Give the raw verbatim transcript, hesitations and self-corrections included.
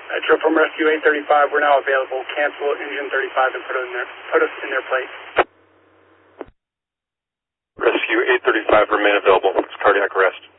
Metro from Rescue eight thirty-five, we're now available. Cancel engine thirty-five and put us in their, put us in their place. Rescue eight thirty-five, remain available. It's cardiac arrest.